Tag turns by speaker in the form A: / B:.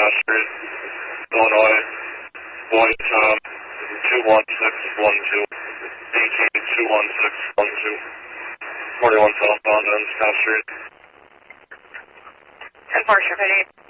A: Scott Street, Illinois, Boy Tom, 21612, AK 21612, 41 southbound on Scott Street.
B: 10-4, Chevrolet.